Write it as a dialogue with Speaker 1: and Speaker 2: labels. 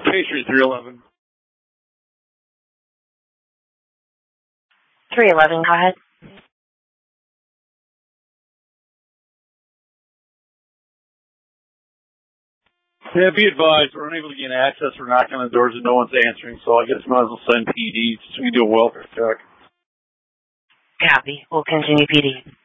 Speaker 1: Patriot 311.
Speaker 2: 311, go ahead.
Speaker 1: Yeah, be advised, we're unable to gain access. We're knocking on the doors and no one's answering, so I guess might as well send PD so we can do a welfare check.
Speaker 2: Copy. We'll continue PD.